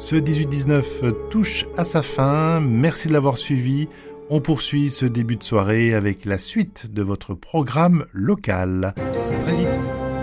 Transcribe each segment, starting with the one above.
Ce 18-19 touche à sa fin. Merci de l'avoir suivi. On poursuit ce début de soirée avec la suite de votre programme local. À très vite.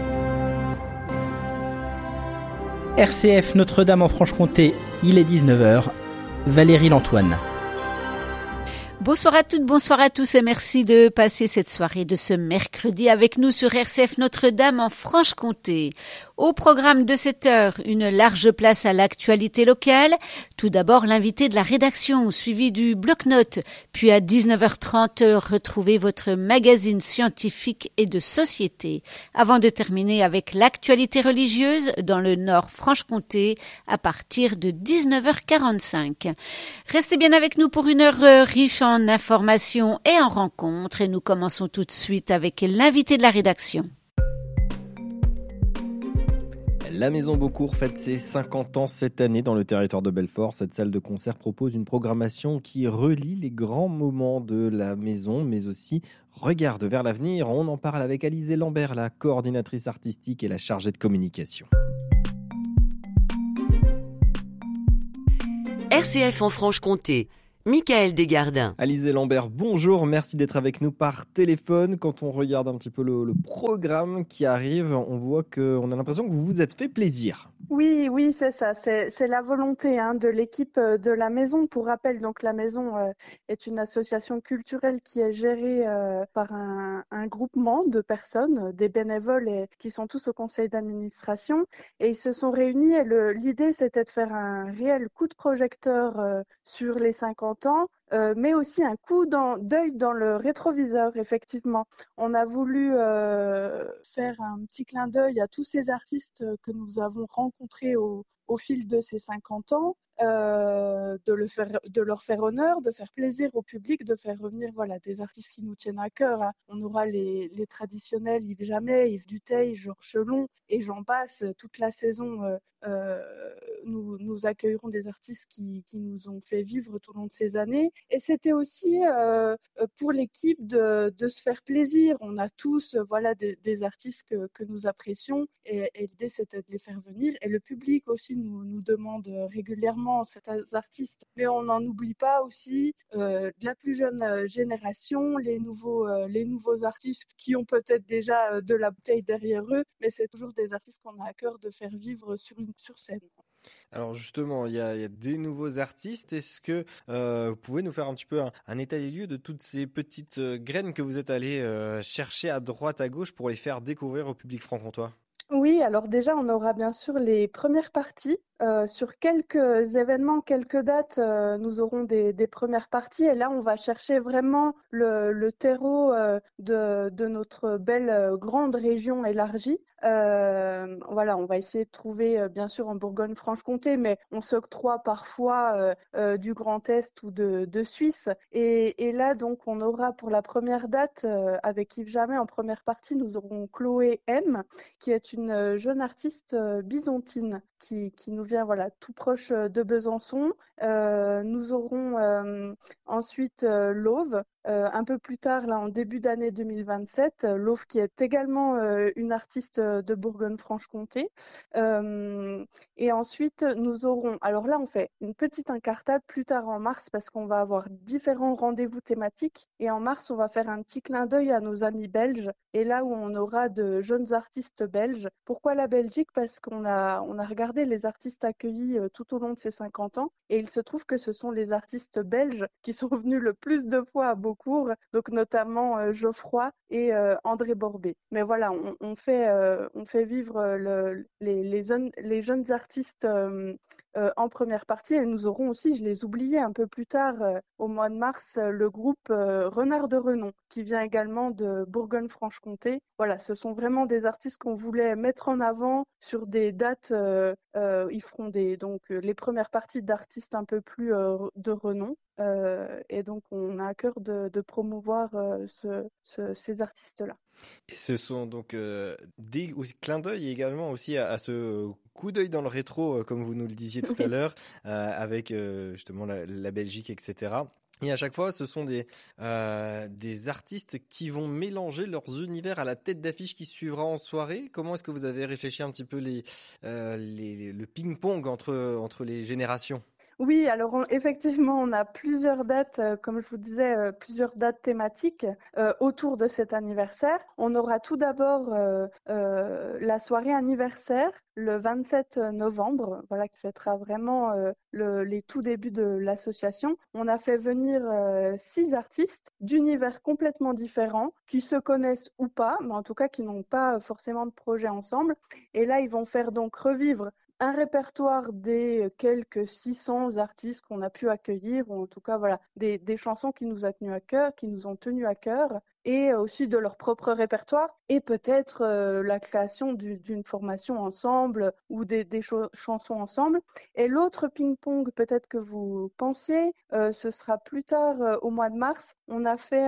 RCF Notre-Dame en Franche-Comté, il est 19h. Valérie Lantoine. Bonsoir à toutes, bonsoir à tous et merci de passer cette soirée de ce mercredi avec nous sur RCF Notre-Dame en Franche-Comté. Au programme de cette heure, une large place à l'actualité locale. Tout d'abord, l'invité de la rédaction, suivi du bloc-notes. Puis à 19h30, retrouvez votre magazine scientifique et de société. Avant de terminer avec l'actualité religieuse dans le Nord Franche-Comté à partir de 19h45. Restez bien avec nous pour une heure riche en informations et en rencontres. Et nous commençons tout de suite avec l'invité de la rédaction. La Maison Beaucourt fête ses 50 ans cette année dans le territoire de Belfort. Cette salle de concert propose une programmation qui relie les grands moments de la maison, mais aussi regarde vers l'avenir. On en parle avec Alizée Lambert, la coordinatrice artistique et la chargée de communication. RCF en Franche-Comté, Michael Desgardins. Alizée Lambert, bonjour, merci d'être avec nous par téléphone. Quand on regarde un petit peu le programme qui arrive, on voit qu'on a l'impression que vous vous êtes fait plaisir. Oui, c'est ça. C'est la volonté de l'équipe de la maison. Pour rappel, donc la maison est une association culturelle qui est gérée par un groupement de personnes, des bénévoles qui sont tous au conseil d'administration. Et ils se sont réunis et l'idée, c'était de faire un réel coup de projecteur sur les 50 ans. Mais aussi un coup d'œil dans le rétroviseur, effectivement. On a voulu faire un petit clin d'œil à tous ces artistes que nous avons rencontrés au fil de ces 50 ans, de leur faire honneur, de faire plaisir au public, de faire revenir des artistes qui nous tiennent à cœur. On aura les traditionnels Yves Jamais, Yves Duteil, Georges Chelon, et j'en passe. Toute la saison, nous accueillerons des artistes qui nous ont fait vivre tout au long de ces années. Et c'était aussi pour l'équipe de se faire plaisir. On a tous des artistes que nous apprécions et l'idée c'était de les faire venir. Et le public aussi nous demande régulièrement ces artistes. Mais on n'en oublie pas aussi de la plus jeune génération, les nouveaux artistes qui ont peut-être déjà de la bouteille derrière eux, mais c'est toujours des artistes qu'on a à cœur de faire vivre sur scène. Alors justement, il y a des nouveaux artistes. Est-ce que vous pouvez nous faire un petit peu un état des lieux de toutes ces petites graines que vous êtes allés chercher à droite, à gauche pour les faire découvrir au public franc-comtois ? Oui, alors déjà, on aura bien sûr les premières parties. Sur quelques événements, quelques dates, nous aurons des premières parties. Et là, on va chercher vraiment le terreau de notre belle grande région élargie. On va essayer de trouver, bien sûr, en Bourgogne-Franche-Comté, mais on s'octroie parfois du Grand Est ou de Suisse. Et là, donc, on aura pour la première date, avec Yves Jamais, en première partie, nous aurons Chloé M, qui est une jeune artiste byzantine qui nous vient tout proche de Besançon. Nous aurons ensuite Lauve, un peu plus tard, là, en début d'année 2027, Lauve qui est également une artiste de Bourgogne-Franche-Comté. Et ensuite, nous aurons, alors là, on fait une petite incartade plus tard en mars parce qu'on va avoir différents rendez-vous thématiques. Et en mars, on va faire un petit clin d'œil à nos amis belges. Et là où on aura de jeunes artistes belges. Pourquoi la Belgique ? Parce qu'on a regardé les artistes accueillis tout au long de ces 50 ans. Et il se trouve que ce sont les artistes belges qui sont venus le plus de fois à Beaucourt, donc notamment Geoffroy et André Borbet. Mais voilà, on fait vivre les jeunes artistes en première partie. Et nous aurons aussi, je les oubliais un peu plus tard, au mois de mars, le groupe Renard de Renom, qui vient également de Bourgogne-Franche-Comté. Voilà, ce sont vraiment des artistes qu'on voulait mettre en avant sur des dates. Ils feront les premières parties d'artistes un peu plus de renom. Et donc, on a à cœur de promouvoir ces artistes-là. Et ce sont donc des clins d'œil également aussi à ce coup d'œil dans le rétro, comme vous nous le disiez tout à l'heure, avec justement la Belgique, etc. Et à chaque fois, ce sont des artistes qui vont mélanger leurs univers à la tête d'affiche qui suivra en soirée. Comment est-ce que vous avez réfléchi un petit peu le ping-pong entre les générations? Oui, alors effectivement, on a plusieurs dates, comme je vous disais, plusieurs dates thématiques autour de cet anniversaire. On aura tout d'abord la soirée anniversaire le 27 novembre, voilà, qui fêtera vraiment les tout débuts de l'association. On a fait venir 6 artistes d'univers complètement différents, qui se connaissent ou pas, mais en tout cas qui n'ont pas forcément de projet ensemble. Et là, ils vont faire donc revivre un répertoire des quelques 600 artistes qu'on a pu accueillir, ou en tout cas voilà, des chansons qui nous a tenu à cœur, qui nous ont tenu à cœur, et aussi de leur propre répertoire, et peut-être la création d'une formation ensemble ou des chansons ensemble. Et l'autre ping-pong peut-être que vous pensiez, ce sera plus tard au mois de mars. On a fait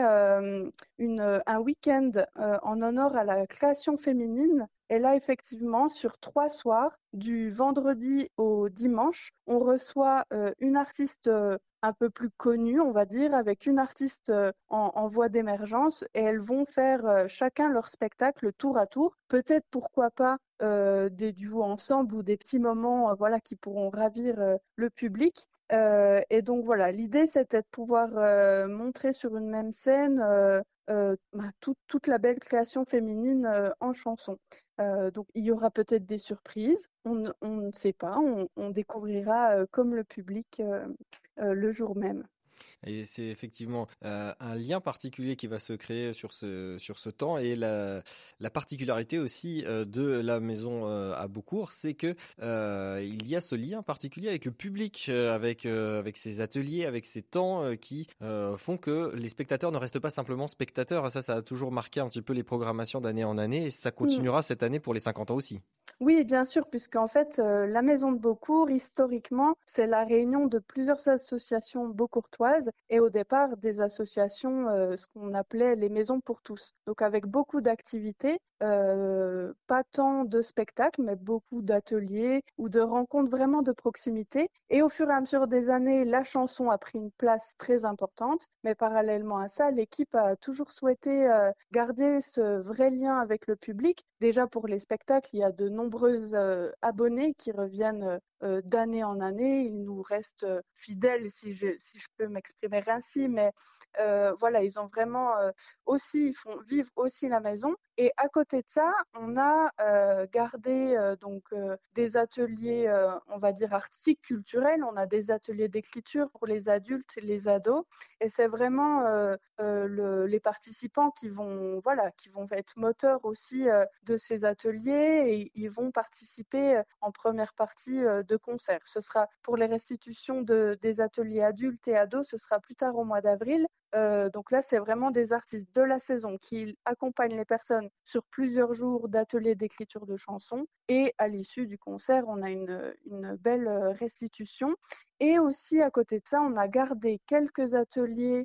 un week-end en honneur à la création féminine. Et là, effectivement, sur 3 soirs, du vendredi au dimanche, on reçoit une artiste un peu plus connue, on va dire, avec une artiste en voie d'émergence, et elles vont faire chacun leur spectacle tour à tour. Peut-être, pourquoi pas, des duos ensemble ou des petits moments voilà, qui pourront ravir le public. Et donc voilà, l'idée, c'était de pouvoir montrer sur une même scène toute la belle création féminine en chanson. Donc il y aura peut-être des surprises, on ne sait pas, on découvrira comme le public le jour même. Et c'est effectivement un lien particulier qui va se créer sur ce temps. Et la particularité aussi de la maison à Beaucourt, c'est que il y a ce lien particulier avec le public, avec ces ateliers, avec ces temps qui font que les spectateurs ne restent pas simplement spectateurs. Ça a toujours marqué un petit peu les programmations d'année en année, et ça continuera cette année pour les 50 ans aussi. Oui, bien sûr, puisqu'en fait, la Maison de Beaucourt, historiquement, c'est la réunion de plusieurs associations beaucourtoises, et au départ, des associations, ce qu'on appelait les maisons pour tous. Donc avec beaucoup d'activités, pas tant de spectacles, mais beaucoup d'ateliers ou de rencontres vraiment de proximité. Et au fur et à mesure des années, la chanson a pris une place très importante, mais parallèlement à ça, l'équipe a toujours souhaité garder ce vrai lien avec le public. Déjà pour les spectacles, il y a de nombreux abonnés qui reviennent d'année en année. Ils nous restent fidèles, si je peux m'exprimer ainsi, mais voilà, ils ont vraiment ils font vivre aussi la maison. Et à côté de ça, on a gardé des ateliers, on va dire artistiques, culturels. On a des ateliers d'écriture pour les adultes et les ados. Et c'est vraiment les participants qui vont être moteurs aussi de ces ateliers, et ils vont participer en première partie de concert. Ce sera pour les restitutions des ateliers adultes et ados, ce sera plus tard au mois d'avril. Donc là, c'est vraiment des artistes de la saison qui accompagnent les personnes sur plusieurs jours d'ateliers d'écriture de chansons. Et à l'issue du concert, on a une belle restitution. Et aussi, à côté de ça, on a gardé quelques ateliers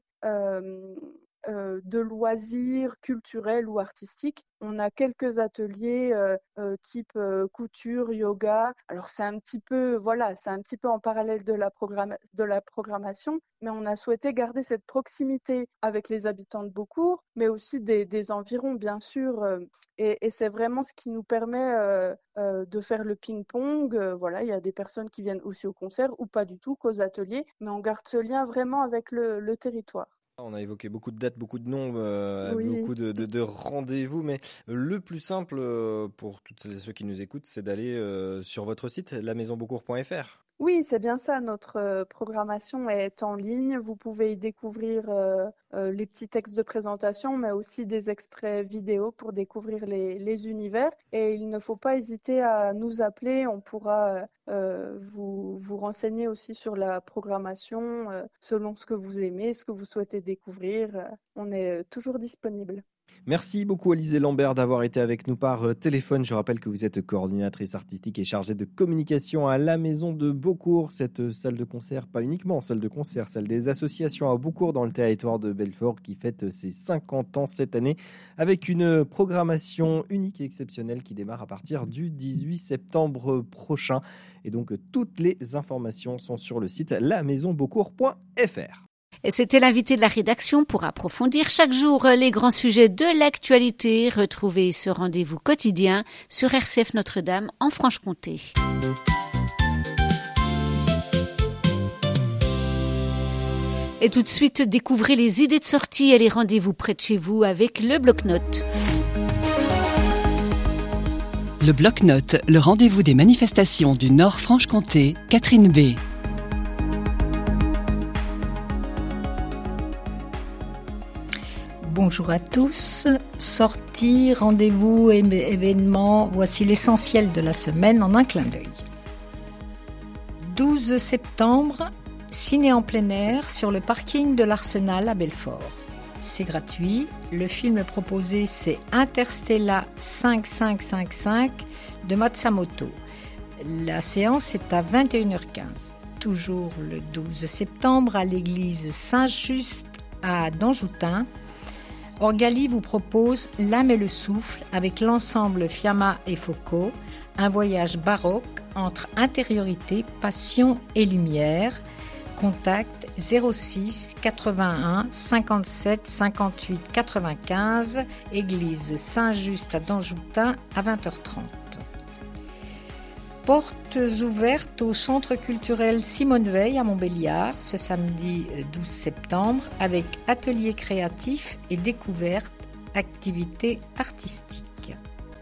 de loisirs culturels ou artistiques. On a quelques ateliers type couture, yoga. Alors c'est un petit peu en parallèle de la programmation, mais on a souhaité garder cette proximité avec les habitants de Beaucourt, mais aussi des environs, bien sûr. Et c'est vraiment ce qui nous permet de faire le ping-pong. Voilà, il y a des personnes qui viennent aussi au concert ou pas du tout, qu'aux ateliers, mais on garde ce lien vraiment avec le territoire. On a évoqué beaucoup de dates, beaucoup de noms, Oui. beaucoup de rendez-vous, mais le plus simple pour toutes celles et ceux qui nous écoutent, c'est d'aller sur votre site, lamaisonbeaucourt.fr. Oui, c'est bien ça. Notre programmation est en ligne. Vous pouvez y découvrir les petits textes de présentation, mais aussi des extraits vidéo pour découvrir les univers. Et il ne faut pas hésiter à nous appeler. On pourra vous renseigner aussi sur la programmation selon ce que vous aimez, ce que vous souhaitez découvrir. On est toujours disponible. Merci beaucoup Alizé Lambert d'avoir été avec nous par téléphone. Je rappelle que vous êtes coordinatrice artistique et chargée de communication à la Maison de Beaucourt, cette salle de concert, pas uniquement salle de concert, celle des associations à Beaucourt dans le territoire de Belfort qui fête ses 50 ans cette année avec une programmation unique et exceptionnelle qui démarre à partir du 18 septembre prochain. Et donc toutes les informations sont sur le site lamaisonbeaucourt.fr. Et c'était l'invité de la rédaction pour approfondir chaque jour les grands sujets de l'actualité. Retrouvez ce rendez-vous quotidien sur RCF Notre-Dame en Franche-Comté. Et tout de suite, découvrez les idées de sortie et les rendez-vous près de chez vous avec le bloc-notes. Le bloc-notes, le rendez-vous des manifestations du Nord Franche-Comté, Catherine B. Bonjour à tous. Sorties, rendez-vous, événements, voici l'essentiel de la semaine en un clin d'œil. 12 septembre, ciné en plein air sur le parking de l'Arsenal à Belfort. C'est gratuit. Le film proposé, c'est Interstellar 5555 de Matsumoto. La séance est à 21h15. Toujours le 12 septembre, à l'église Saint-Just à Danjoutin. Orgali vous propose L'âme et le souffle avec l'ensemble Fiamma et Foucault, un voyage baroque entre intériorité, passion et lumière. Contact 06 81 57 58 95, église Saint-Just à Danjoutin à 20h30. Portes ouvertes au centre culturel Simone Veil à Montbéliard ce samedi 12 septembre avec ateliers créatifs et découvertes, activités artistiques.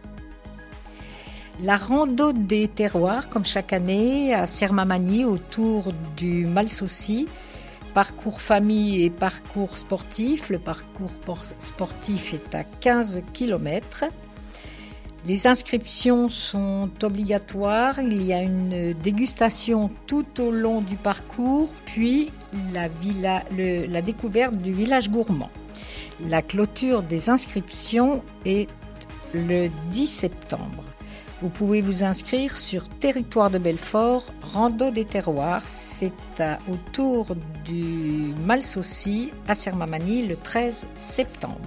La rando des terroirs, comme chaque année, à Sermamagny autour du Malsaucy, parcours famille et parcours sportif. Le parcours sportif est à 15 km. Les inscriptions sont obligatoires, il y a une dégustation tout au long du parcours, puis la découverte du village gourmand. La clôture des inscriptions est le 10 septembre. Vous pouvez vous inscrire sur Territoire de Belfort, Rando des Terroirs, c'est autour du Malsaucy à Sermamagny le 13 septembre.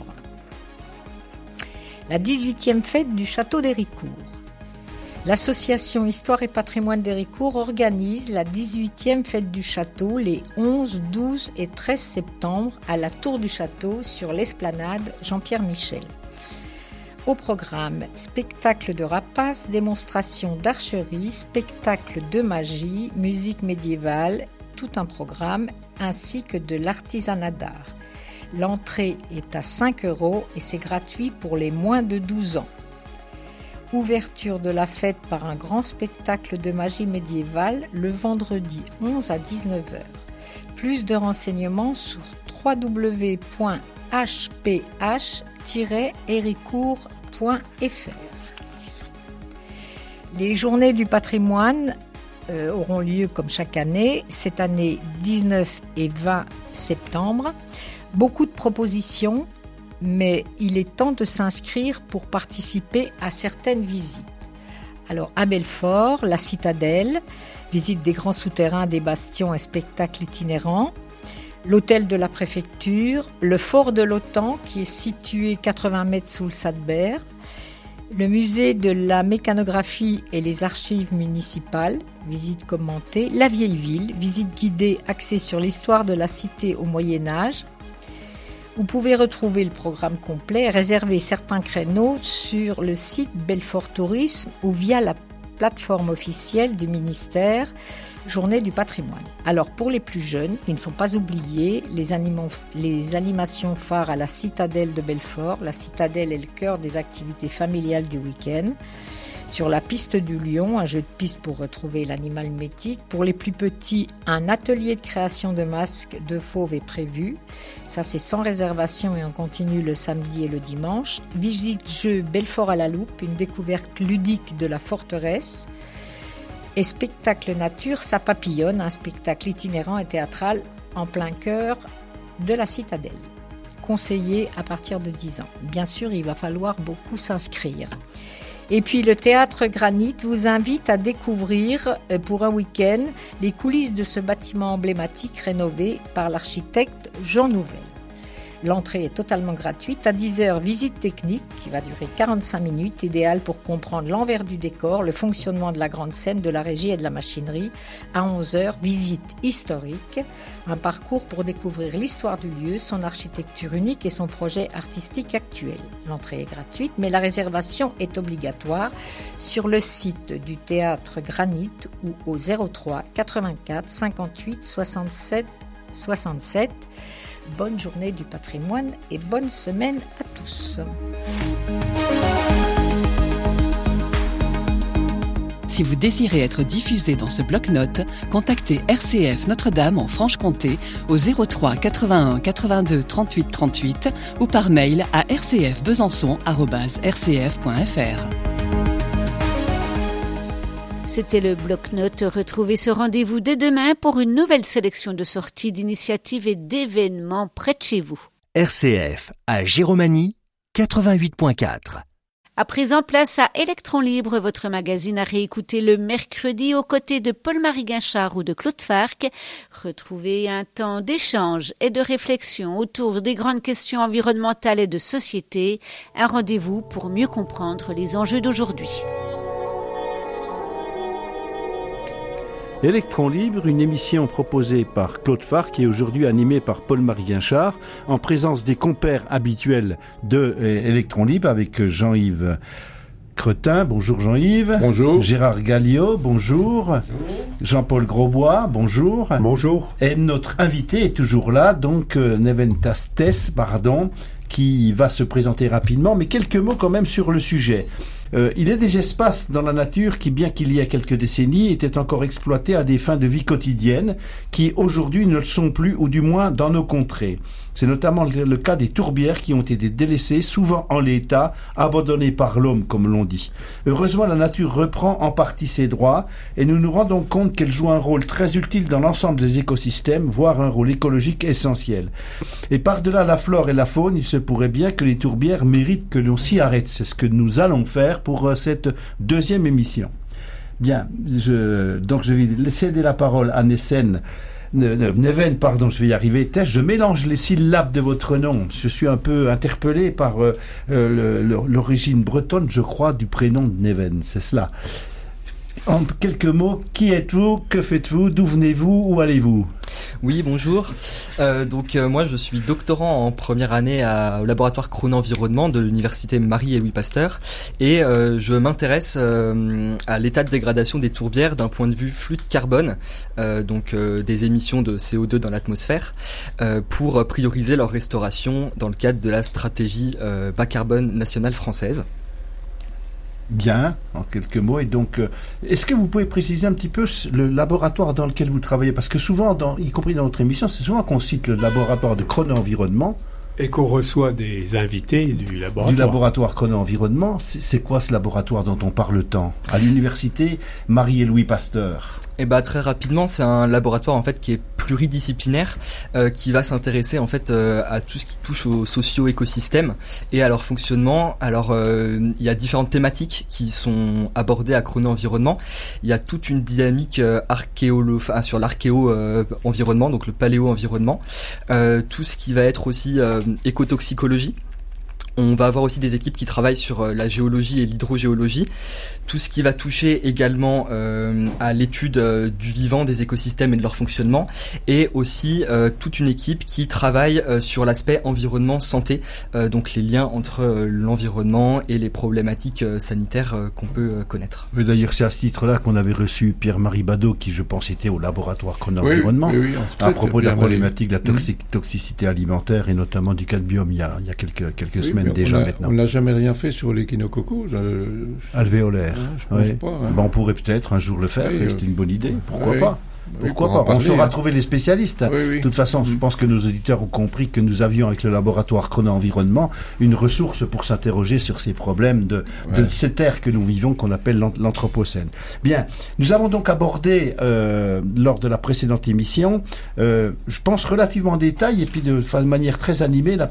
La 18e fête du château d'Héricourt. L'association Histoire et Patrimoine d'Héricourt organise la 18e fête du château les 11, 12 et 13 septembre à la tour du château sur l'esplanade Jean-Pierre Michel. Au programme, spectacle de rapaces, démonstration d'archerie, spectacle de magie, musique médiévale, tout un programme, ainsi que de l'artisanat d'art. L'entrée est à 5 € et c'est gratuit pour les moins de 12 ans. Ouverture de la fête par un grand spectacle de magie médiévale le vendredi 11 à 19h. Plus de renseignements sur www.hph-héricourt.fr. Les journées du patrimoine auront lieu comme chaque année, cette année 19 et 20 septembre. Beaucoup de propositions, mais il est temps de s'inscrire pour participer à certaines visites. Alors à Belfort, la citadelle, visite des grands souterrains, des bastions et spectacles itinérants. L'hôtel de la préfecture, le fort de l'OTAN qui est situé 80 mètres sous le Sadbert, le musée de la mécanographie et les archives municipales, visite commentée, la vieille ville, visite guidée axée sur l'histoire de la cité au Moyen-Âge. Vous pouvez retrouver le programme complet et réserver certains créneaux sur le site Belfort Tourisme ou via la plateforme officielle du ministère Journée du patrimoine. Alors pour les plus jeunes, qui ne sont pas oubliés, les animations phares à la citadelle de Belfort. La citadelle est le cœur des activités familiales du week-end. Sur la piste du lion, un jeu de piste pour retrouver l'animal mythique. Pour les plus petits, un atelier de création de masques de fauves est prévu. Ça, c'est sans réservation et on continue le samedi et le dimanche. Visite-jeu Belfort à la loupe, une découverte ludique de la forteresse. Et spectacle nature, ça papillonne, un spectacle itinérant et théâtral en plein cœur de la citadelle. Conseillé à partir de 10 ans. Bien sûr, il va falloir beaucoup s'inscrire. Et puis le Théâtre Granit vous invite à découvrir pour un week-end les coulisses de ce bâtiment emblématique rénové par l'architecte Jean Nouvel. L'entrée est totalement gratuite. À 10h, visite technique qui va durer 45 minutes, idéale pour comprendre l'envers du décor, le fonctionnement de la grande scène, de la régie et de la machinerie. À 11h, visite historique, un parcours pour découvrir l'histoire du lieu, son architecture unique et son projet artistique actuel. L'entrée est gratuite, mais la réservation est obligatoire sur le site du Théâtre Granit ou au 03 84 58 67 67. Bonne journée du patrimoine et bonne semaine à tous. Si vous désirez être diffusé dans ce bloc-notes, contactez RCF Notre-Dame en Franche-Comté au 03 81 82 38 38 ou par mail à rcfbesançon@rcf.fr. C'était le bloc-notes. Retrouvez ce rendez-vous dès demain pour une nouvelle sélection de sorties, d'initiatives et d'événements près de chez vous. RCF à Géromanie 88.4. À présent, place à Électron Libre, votre magazine à réécouter le mercredi aux côtés de Paul-Marie Guinchard ou de Claude Farc. Retrouvez un temps d'échange et de réflexion autour des grandes questions environnementales et de société. Un rendez-vous pour mieux comprendre les enjeux d'aujourd'hui. Électron Libre, une émission proposée par Claude Farc et aujourd'hui animée par Paul-Marie Guinchard, en présence des compères habituels de Électron Libre avec Jean-Yves Cretin. Bonjour Jean-Yves. Bonjour. Gérard Galliot, bonjour. Bonjour. Jean-Paul Grosbois, bonjour. Bonjour. Et notre invité est toujours là, donc Neventas Tess, qui va se présenter rapidement, mais quelques mots quand même sur le sujet. Il y a des espaces dans la nature qui, bien qu'il y ait quelques décennies, étaient encore exploités à des fins de vie quotidienne, qui aujourd'hui ne le sont plus, ou du moins dans nos contrées. C'est notamment le cas des tourbières qui ont été délaissées, souvent en l'état, abandonnées par l'homme, comme l'on dit. Heureusement, la nature reprend en partie ses droits, et nous nous rendons compte qu'elle joue un rôle très utile dans l'ensemble des écosystèmes, voire un rôle écologique essentiel. Et par-delà la flore et la faune, il se pourrait bien que les tourbières méritent que l'on s'y arrête. C'est ce que nous allons faire pour cette deuxième émission. Bien, je vais céder la parole à Neven, je vais y arriver. Je mélange les syllabes de votre nom. Je suis un peu interpellé par l'origine bretonne, je crois, du prénom de Neven. C'est cela. En quelques mots, qui êtes-vous? Que faites-vous? D'où venez-vous? Où allez-vous? Oui, bonjour. Moi, je suis doctorant en première année au laboratoire Chrono-Environnement de l'université Marie et Louis Pasteur, et je m'intéresse à l'état de dégradation des tourbières d'un point de vue flux de carbone, des émissions de CO2 dans l'atmosphère, pour prioriser leur restauration dans le cadre de la stratégie bas carbone nationale française. Bien, en quelques mots. Et donc, est-ce que vous pouvez préciser un petit peu le laboratoire dans lequel vous travaillez? Parce que souvent, y compris dans notre émission, c'est souvent qu'on cite le laboratoire de Chrono-Environnement. Et qu'on reçoit des invités du laboratoire. Du laboratoire Chrono-Environnement. C'est quoi ce laboratoire dont on parle tant? À l'université Marie et Louis Pasteur. Très rapidement, c'est un laboratoire en fait qui est pluridisciplinaire, qui va s'intéresser en fait à tout ce qui touche aux socio-écosystèmes et à leur fonctionnement. Alors il y a différentes thématiques qui sont abordées à Chrono-Environnement. Il y a toute une dynamique sur l'archéo-environnement, donc le paléo-environnement, tout ce qui va être aussi écotoxicologie. On va avoir aussi des équipes qui travaillent sur la géologie et l'hydrogéologie, tout ce qui va toucher également à l'étude du vivant, des écosystèmes et de leur fonctionnement, et aussi toute une équipe qui travaille sur l'aspect environnement-santé, donc les liens entre l'environnement et les problématiques sanitaires qu'on peut connaître. Et d'ailleurs, c'est à ce titre-là qu'on avait reçu Pierre-Marie Badeau, qui je pense était au laboratoire Chrono-Environnement, à propos de la problématique de la toxicité alimentaire et notamment du cadmium il y a quelques semaines. Déjà maintenant. On n'a jamais rien fait sur l'échinococos alvéolaire. Je pense pas. On pourrait peut-être un jour le faire, c'est une bonne idée. Pourquoi pas? Pourquoi pas? On saura trouver les spécialistes. De toute façon, je pense que nos auditeurs ont compris que nous avions avec le laboratoire Chrono-Environnement une ressource pour s'interroger sur ces problèmes de cette ère que nous vivons, qu'on appelle l'anthropocène. Bien, nous avons donc abordé lors de la précédente émission, je pense relativement en détail et puis de manière très animée le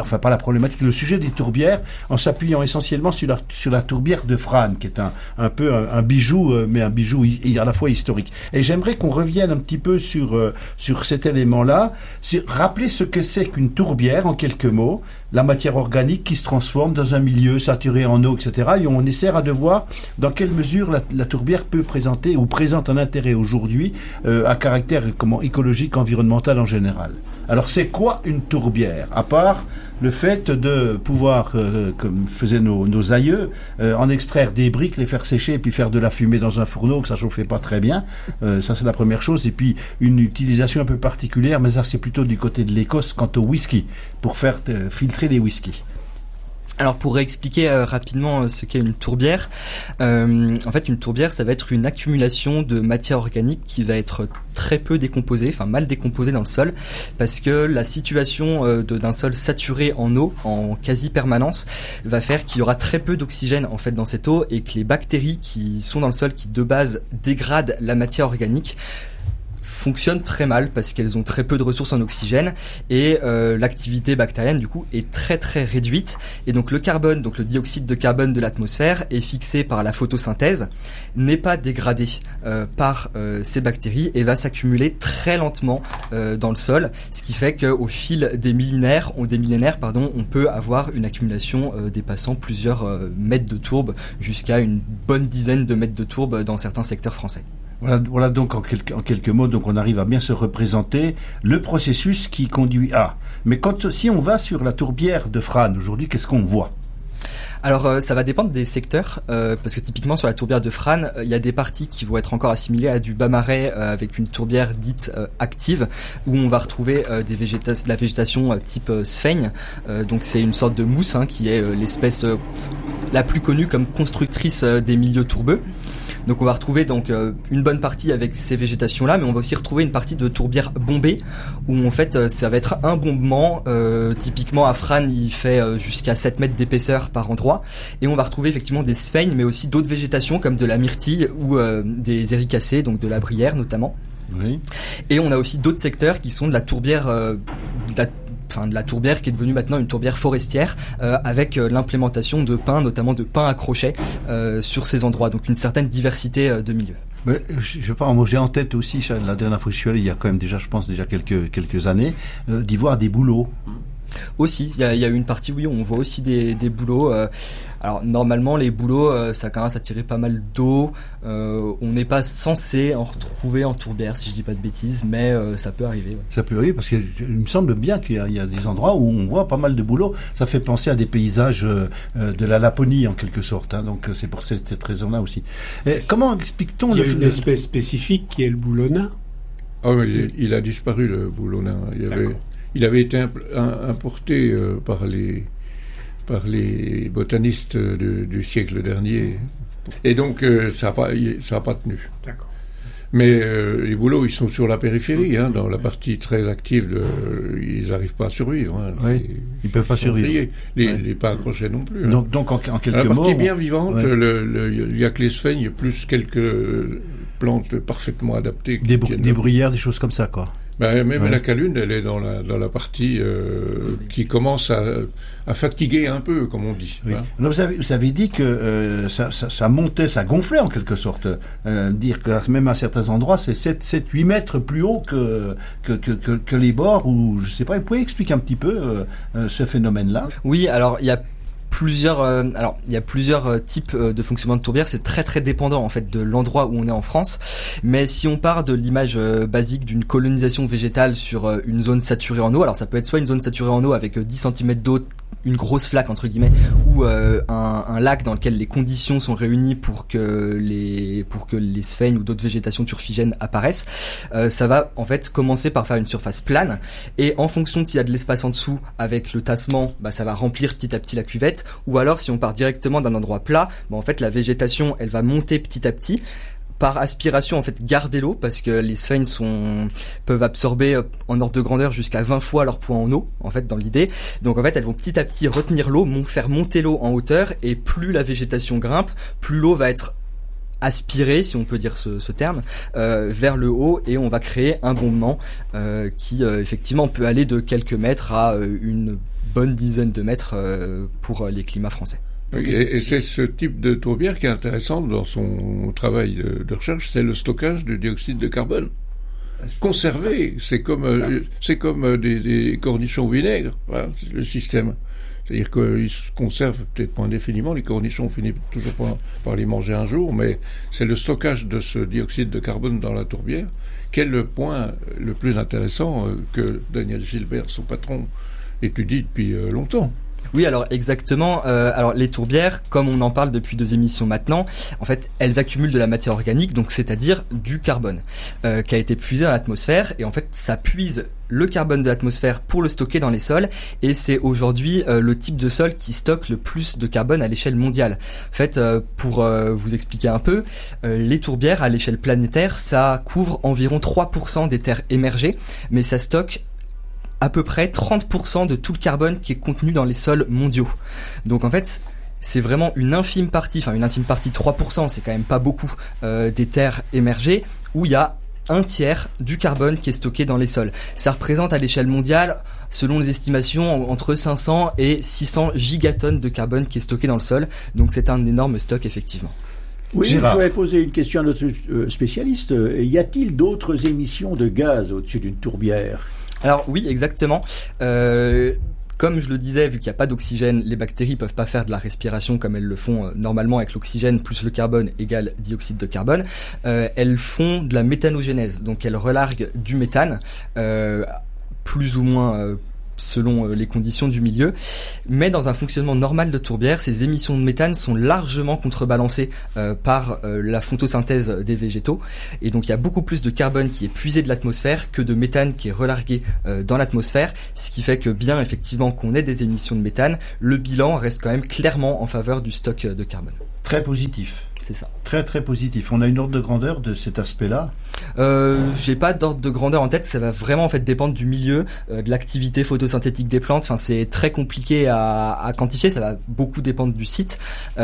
sujet des tourbières, en s'appuyant essentiellement sur la tourbière de Frasnes, qui est un peu un bijou, mais un bijou à la fois historique. Et j'aimerais qu'on revienne un petit peu sur cet élément-là, rappeler ce que c'est qu'une tourbière en quelques mots, la matière organique qui se transforme dans un milieu saturé en eau, etc. Et on essaiera de voir dans quelle mesure la tourbière peut présenter ou présente un intérêt aujourd'hui à caractère écologique, environnemental en général. Alors c'est quoi une tourbière? À part le fait de pouvoir, comme faisaient nos aïeux, en extraire des briques, les faire sécher et puis faire de la fumée dans un fourneau que ça chauffait pas très bien. Ça c'est la première chose. Et puis une utilisation un peu particulière, mais ça c'est plutôt du côté de l'Écosse quant au whisky, pour faire filtrer les whiskies. Alors pour expliquer rapidement ce qu'est une tourbière, en fait une tourbière ça va être une accumulation de matière organique qui va être très peu décomposée, enfin mal décomposée dans le sol, parce que la situation d'un sol saturé en eau en quasi permanence va faire qu'il y aura très peu d'oxygène en fait dans cette eau et que les bactéries qui sont dans le sol, qui de base dégradent la matière organique, fonctionnent très mal parce qu'elles ont très peu de ressources en oxygène et l'activité bactérienne du coup est très très réduite et donc le carbone, donc le dioxyde de carbone de l'atmosphère est fixé par la photosynthèse, n'est pas dégradé par ces bactéries et va s'accumuler très lentement dans le sol, ce qui fait qu'au fil des millénaires, on peut avoir une accumulation dépassant plusieurs mètres de tourbe jusqu'à une bonne dizaine de mètres de tourbe dans certains secteurs français. Voilà donc en quelques mots, donc on arrive à bien se représenter le processus qui conduit à. Mais si on va sur la tourbière de Frasnes aujourd'hui, qu'est-ce qu'on voit? Alors ça va dépendre des secteurs, parce que typiquement sur la tourbière de Frasnes, il y a des parties qui vont être encore assimilées à du bas marais avec une tourbière dite active, où on va retrouver de la végétation type sphaigne. Donc c'est une sorte de mousse qui est l'espèce la plus connue comme constructrice des milieux tourbeux. Donc on va retrouver une bonne partie avec ces végétations-là, mais on va aussi retrouver une partie de tourbière bombée, où en fait ça va être un bombement, typiquement à Frasnes il fait jusqu'à 7 mètres d'épaisseur par endroit, et on va retrouver effectivement des sphènes, mais aussi d'autres végétations comme de la myrtille ou des éricacées, donc de la bruyère notamment. Oui. Et on a aussi d'autres secteurs qui sont de la tourbière de la tourbière qui est devenue maintenant une tourbière forestière avec l'implémentation de pins, notamment de pins à crochet sur ces endroits, donc une certaine diversité de milieux. Mais, je sais pas, moi j'ai en tête aussi, la dernière fois que je suis allé, il y a quand même déjà, je pense, quelques années, d'y voir des bouleaux. Aussi, il y a une partie, oui, on voit aussi des bouleaux. Alors normalement, les bouleaux, ça commence à tirer pas mal d'eau. On n'est pas censé en retrouver en tourbière, si je dis pas de bêtises, mais ça peut arriver. Ouais. Ça peut arriver parce qu'il me semble bien qu'il y a des endroits où on voit pas mal de bouleaux. Ça fait penser à des paysages de la Laponie en quelque sorte. Donc c'est pour cette raison-là aussi. Et comment explique-t-on Il y a une espèce spécifique qui est le boulonnat. Ah oui, il a disparu le boulonnat. Il avait été importé par les botanistes du siècle dernier. Et donc, ça a pas tenu. D'accord. Mais les bouleaux, ils sont sur la périphérie, dans la partie très active, ils n'arrivent pas à survivre. Oui, ils peuvent pas survivre. Les pas accrochés non plus. Donc en quelques mots... La partie bien vivante, il y a que les sphènes, plus quelques plantes parfaitement adaptées. Des bruyères, des choses comme ça, quoi. Même la calune, elle est dans la partie qui commence à fatiguer un peu, comme on dit. Oui. Alors vous avez dit que ça montait, ça gonflait en quelque sorte. Dire que même à certains endroits, c'est 7-8 mètres plus haut que les bords, ou je sais pas, vous pouvez expliquer un petit peu ce phénomène-là? Oui, alors il y a plusieurs types de fonctionnement de tourbière. C'est très très dépendant en fait de l'endroit où on est en France. Mais si on part de l'image basique d'une colonisation végétale sur une zone saturée en eau, alors ça peut être soit une zone saturée en eau avec 10 cm d'eau, une grosse flaque entre guillemets, ou un lac dans lequel les conditions sont réunies pour que les sphènes ou d'autres végétations turfigènes apparaissent. Ça va en fait commencer par faire une surface plane, et en fonction de s'il y a de l'espace en dessous avec le tassement, ça va remplir petit à petit la cuvette. Ou alors si on part directement d'un endroit plat, en fait la végétation elle va monter petit à petit, par aspiration en fait garder l'eau, parce que les sphènes peuvent absorber en ordre de grandeur jusqu'à 20 fois leur poids en eau en fait dans l'idée. Donc en fait elles vont petit à petit retenir l'eau, faire monter l'eau en hauteur, et plus la végétation grimpe, plus l'eau va être aspirée, si on peut dire ce terme, vers le haut, et on va créer un bombement qui effectivement peut aller de quelques mètres à une bonne dizaine de mètres pour les climats français. Et c'est ce type de tourbière qui est intéressant dans son travail de recherche, c'est le stockage du dioxyde de carbone. conserver. C'est comme des cornichons au vinaigre, voilà, c'est le système. C'est-à-dire qu'ils se conservent peut-être pas indéfiniment. Les cornichons, on finit toujours par les manger un jour, mais c'est le stockage de ce dioxyde de carbone dans la tourbière qui est le point le plus intéressant que Daniel Gilbert, son patron, étudie depuis longtemps. Oui, alors exactement. Alors les tourbières, comme on en parle depuis 2 émissions maintenant, en fait, elles accumulent de la matière organique, donc c'est-à-dire du carbone, qui a été puisé dans l'atmosphère. Et en fait, ça puise le carbone de l'atmosphère pour le stocker dans les sols. Et c'est aujourd'hui le type de sol qui stocke le plus de carbone à l'échelle mondiale. En fait, pour vous expliquer un peu, les tourbières à l'échelle planétaire, ça couvre environ 3% des terres émergées, mais ça stocke à peu près 30% de tout le carbone qui est contenu dans les sols mondiaux. Donc en fait, c'est vraiment une infime partie, 3%, c'est quand même pas beaucoup, des terres émergées, où il y a 1/3 du carbone qui est stocké dans les sols. Ça représente à l'échelle mondiale, selon les estimations, entre 500 et 600 gigatonnes de carbone qui est stocké dans le sol. Donc c'est un énorme stock, effectivement. Oui, Gérard. Je voudrais poser une question à notre spécialiste. Y a-t-il d'autres émissions de gaz au-dessus d'une tourbière ? Alors oui, exactement. Comme je le disais, vu qu'il n'y a pas d'oxygène, les bactéries peuvent pas faire de la respiration comme elles le font normalement avec l'oxygène plus le carbone égale dioxyde de carbone. Elles font de la méthanogénèse, donc elles relarguent du méthane, plus ou moins selon les conditions du milieu. Mais dans un fonctionnement normal de tourbière, ces émissions de méthane sont largement contrebalancées par la photosynthèse des végétaux. Et donc il y a beaucoup plus de carbone qui est puisé de l'atmosphère que de méthane qui est relargué dans l'atmosphère. Ce qui fait que bien effectivement qu'on ait des émissions de méthane, le bilan reste quand même clairement en faveur du stock de carbone. Très positif. C'est ça. Très très positif. On a une ordre de grandeur de cet aspect-là ? J'ai pas d'ordre de grandeur en tête. Ça va vraiment en fait dépendre du milieu, de l'activité photosynthétique des plantes. Enfin, c'est très compliqué à quantifier. Ça va beaucoup dépendre du site.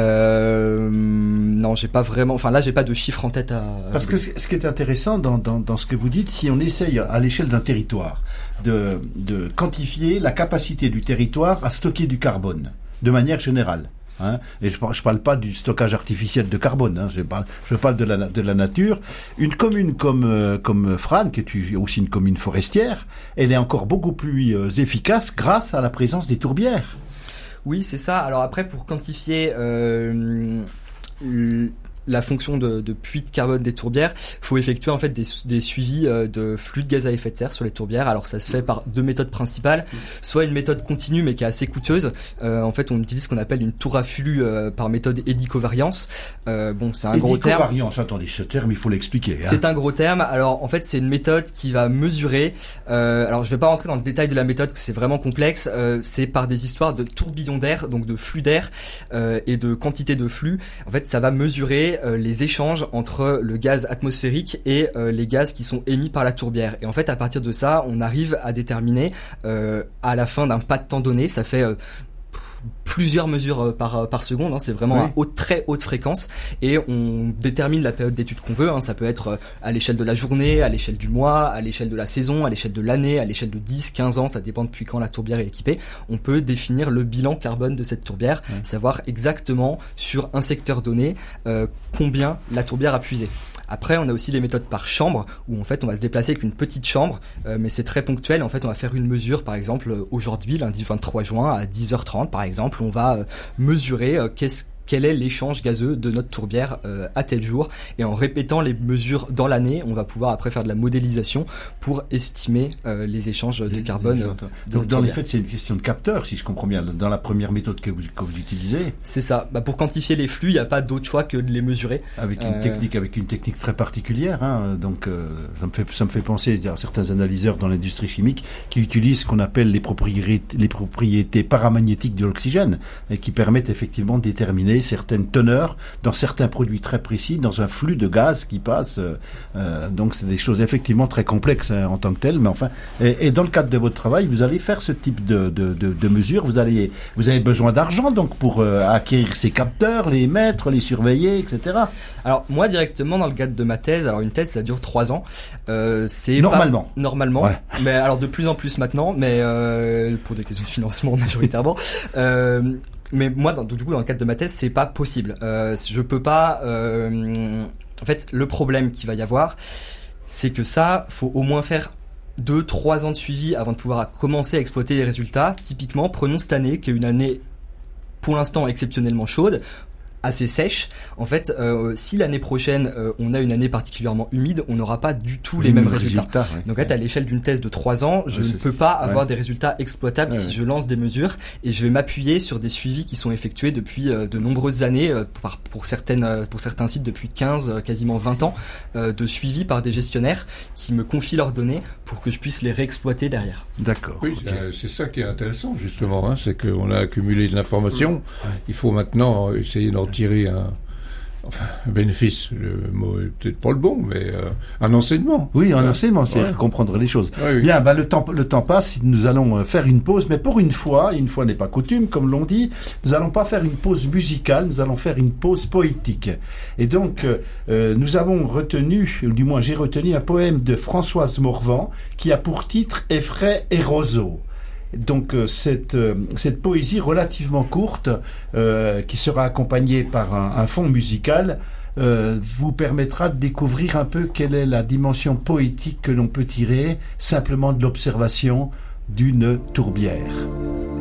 Non, j'ai pas vraiment. Enfin là, j'ai pas de chiffre en tête Parce que ce qui est intéressant dans ce que vous dites, si on essaye à l'échelle d'un territoire de quantifier la capacité du territoire à stocker du carbone de manière générale. Hein, et je parle pas du stockage artificiel de carbone, hein, je parle de la nature. Une commune comme Frasnes, qui est aussi une commune forestière, elle est encore beaucoup plus efficace grâce à la présence des tourbières. Oui, c'est ça. Alors après, pour quantifier la fonction de puits de carbone des tourbières, faut effectuer en fait des suivis de flux de gaz à effet de serre sur les tourbières. Alors ça se fait par 2 méthodes principales, soit une méthode continue mais qui est assez coûteuse. En fait, on utilise ce qu'on appelle une tour à flux par méthode édicovariance. Bon, c'est un gros terme. Édicovariance, attendez, ce terme, il faut l'expliquer. Hein. C'est un gros terme. Alors en fait, c'est une méthode qui va mesurer. Alors je vais pas rentrer dans le détail de la méthode, parce que c'est vraiment complexe. C'est par des histoires de tourbillons d'air, donc de flux d'air et de quantité de flux. En fait, ça va mesurer les échanges entre le gaz atmosphérique et les gaz qui sont émis par la tourbière. Et en fait, à partir de ça, on arrive à déterminer à la fin d'un pas de temps donné, ça fait plusieurs mesures par seconde, hein, c'est vraiment à très haute fréquence, et on détermine la période d'étude qu'on veut, hein, ça peut être à l'échelle de la journée, à l'échelle du mois, à l'échelle de la saison, à l'échelle de l'année, à l'échelle de 10, 15 ans, ça dépend depuis quand la tourbière est équipée. On peut définir le bilan carbone de cette tourbière, savoir exactement sur un secteur donné combien la tourbière a puisé. Après, on a aussi les méthodes par chambre, où en fait on va se déplacer avec une petite chambre, mais c'est très ponctuel. En fait, on va faire une mesure, par exemple aujourd'hui, lundi 23 juin à 10h30 par exemple, on va mesurer quel est l'échange gazeux de notre tourbière à tel jour, et en répétant les mesures dans l'année, on va pouvoir après faire de la modélisation pour estimer les échanges de carbone. Donc dans les faits, c'est une question de capteur, si je comprends bien, dans la première méthode que vous utilisez. C'est ça. Pour quantifier les flux, il n'y a pas d'autre choix que de les mesurer. Avec une technique très particulière. Hein. Donc ça me fait penser à certains analyseurs dans l'industrie chimique qui utilisent ce qu'on appelle les propriétés paramagnétiques de l'oxygène, et qui permettent effectivement de déterminer certaines teneurs dans certains produits très précis dans un flux de gaz qui passe. Donc c'est des choses effectivement très complexes en tant que telles, mais enfin, et dans le cadre de votre travail, vous allez faire ce type de mesures. Vous avez besoin d'argent donc pour acquérir ces capteurs, les mettre, les surveiller, etc. Alors moi directement dans le cadre de ma thèse, alors une thèse ça dure 3 ans. C'est normalement. Ouais. Mais alors de plus en plus maintenant, mais pour des questions de financement majoritairement. Mais moi, du coup, dans le cadre de ma thèse, c'est pas possible. Je peux pas. En fait, le problème qu'il va y avoir, c'est que ça, faut au moins faire 2-3 ans de suivi avant de pouvoir commencer à exploiter les résultats. Typiquement, prenons cette année, qui est une année pour l'instant exceptionnellement chaude, assez sèche. En fait, si l'année prochaine on a une année particulièrement humide, on n'aura pas du tout les mêmes résultats. Ouais. Donc là, à l'échelle d'une thèse de 3 ans, je ne peux pas avoir des résultats exploitables si je lance des mesures, et je vais m'appuyer sur des suivis qui sont effectués depuis de nombreuses années, pour certains sites depuis 15, quasiment 20 ans, de suivi par des gestionnaires qui me confient leurs données pour que je puisse les réexploiter derrière. D'accord. Oui, c'est ça qui est intéressant justement, hein, c'est qu'on a accumulé de l'information. Il faut maintenant essayer d'en tirer un bénéfice, le mot est peut-être pas le bon, mais un enseignement. Oui, un enseignement, c'est comprendre les choses. Oui. Bien, le temps passe, nous allons faire une pause, mais pour une fois n'est pas coutume, comme l'on dit, nous allons pas faire une pause musicale, nous allons faire une pause poétique. Et donc, nous avons retenu, ou du moins j'ai retenu un poème de Françoise Morvan, qui a pour titre « Effray et roseau ». Donc cette poésie relativement courte, qui sera accompagnée par un fond musical, vous permettra de découvrir un peu quelle est la dimension poétique que l'on peut tirer simplement de l'observation d'une tourbière.